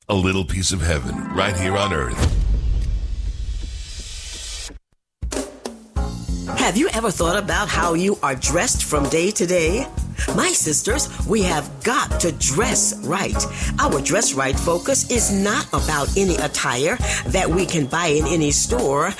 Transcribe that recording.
a little piece of heaven right here on earth. Have you ever thought about how you are dressed from day to day? My sisters, we have got to dress right. Our Dress Right focus is not about any attire that we can buy in any store.